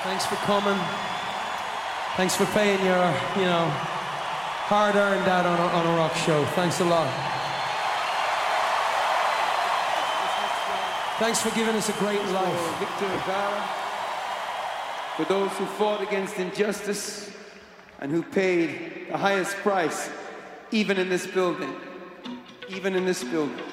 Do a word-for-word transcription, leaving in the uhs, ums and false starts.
Thanks for coming. Thanks for paying your, you know, hard-earned that on a, on a rock show. Thanks a lot. Thanks for giving us a great life. Victor Ibarra, for those who fought against injustice and who paid the highest price, even in this building, even in this building.